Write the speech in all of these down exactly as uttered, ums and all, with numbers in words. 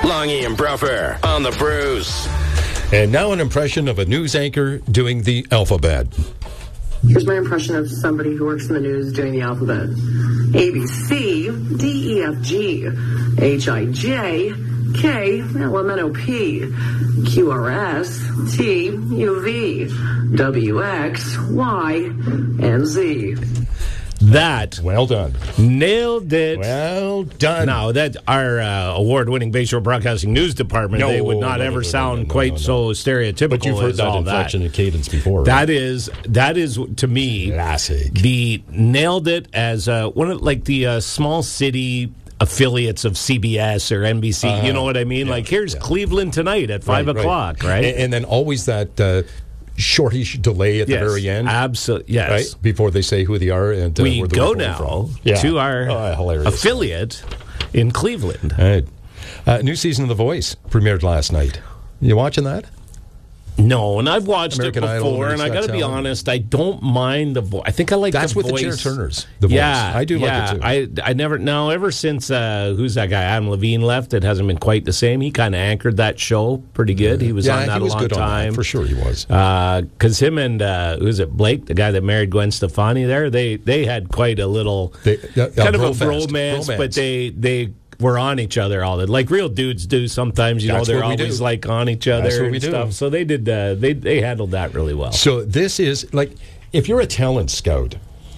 Longy and Bruffer on the Bruce. And now an impression of a news anchor doing the alphabet. Here's my impression of somebody who works in the news doing the alphabet. A, B, C, D, E, F, G, H, I, J, K, L, M, N, O, P, Q, R, S, T, U, V, W, X, Y, and Z. That Well done. nailed it. Well done. Now, that our uh, award-winning Bayshore Broadcasting News Department, No, they would not no, ever no, no, sound no, no, quite no, no. so stereotypical But you've heard as that all inflection that. and cadence before. Right? That is, that is to me, Classic. the nailed it as uh, one of like the uh, small city affiliates of C B S or N B C. Uh-huh. You know what I mean? Yeah, like here's yeah. Cleveland tonight at five Right, right. o'clock, right? And, and then always that uh, shortish delay at yes, the very end. absolutely. Yes. Right? Before they say who they are and uh, We where they're go reporting now from. Yeah. to our Oh, hilarious. affiliate in Cleveland. All right. Uh, new season of The Voice premiered last night. You watching that? No, and I've watched American it Idol, before, and I got to be Talent. honest, I don't mind the voice. I think I like That's the with voice. the Chair Turners. The Voice. Yeah, I do yeah, like it too. I I never now ever since uh, who's that guy Adam Levine left, it hasn't been quite the same. He kind of anchored that show pretty good. He was yeah, on that he was a long good on time that. For sure he was. Because him and uh, who's it Blake, the guy that married Gwen Stefani, there they they had quite a little They- uh, kind of a bromance. bromance, Bromance. but they they. were on each other all the like real dudes do sometimes. You That's know, they're what we always do. like on each other That's what and we do. stuff. So they did. Uh, they they handled that really well. So this is like, if you're a talent scout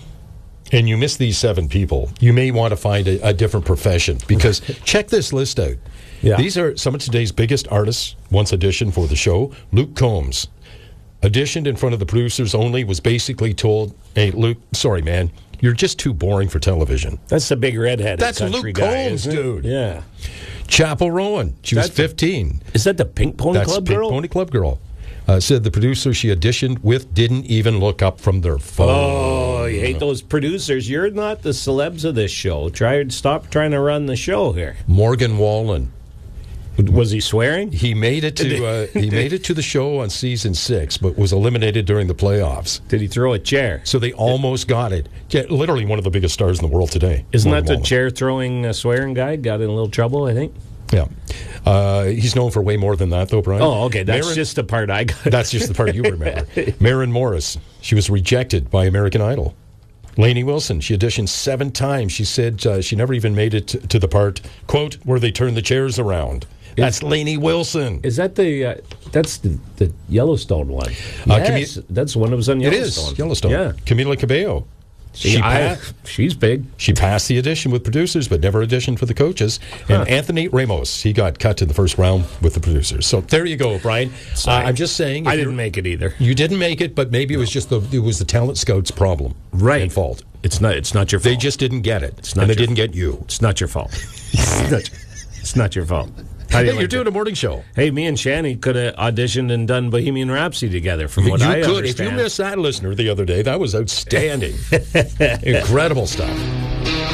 and you miss these seven people, you may want to find a, a different profession because check this list out. Yeah. These are some of today's biggest artists, once auditioned for the show. Luke Combs auditioned in front of the producers only, was basically told, hey, Luke, sorry, man, you're just too boring for television. That's the big redhead. That's country Luke guy, Combs, isn't it? dude. Yeah. Chapel Rowan, she was That's a- fifteen. Is that the Pink Pony That's Club Pink girl? Pony Club girl. Uh, said the producer she auditioned with didn't even look up from their phone. Oh, you hate those producers. You're not the celebs of this show. Try stop trying to run the show here. Morgan Wallen. Was he swearing? He made it to uh, he made it to the show on season six, but was eliminated during the playoffs. Did he throw a chair? So they almost got it. Yeah, literally one of the biggest stars in the world today. Isn't Morgan that the Wallen. chair throwing uh, swearing guy? Got in a little trouble, I think. Yeah, uh, he's known for way more than that, though, Brian. Oh, okay. That's Maren- just the part I got. that's just the part you remember. Maren Morris, she was rejected by American Idol. Lainey Wilson, she auditioned seven times. She said uh, she never even made it to, to the part, quote, where they turn the chairs around. That's Lainey Wilson. Is that the uh, that's the, the Yellowstone one? Uh, Yes, that's the one that was on It Yellowstone. is Yellowstone. Yeah, Camila Cabello. She, I- pa- she's big. she passed the audition with producers, but never auditioned for the coaches. And Anthony Ramos, he got cut in the first round with the producers. So there you go, Brian. Uh, Sorry. I'm just saying. I if didn't you're- make it either. You didn't make it, but maybe it was just the it was the talent scouts' problem, Right. And fault. It's not. It's not your fault. They just didn't get it, It's not and they your- didn't get you. It's not your fault. it's, not, it's not your fault. How do you Hey, you're like doing that? a morning show. Hey, me and Shani could have auditioned and done Bohemian Rhapsody together. From what you I could, if you understand. missed that, listener, the other day, that was outstanding, incredible stuff.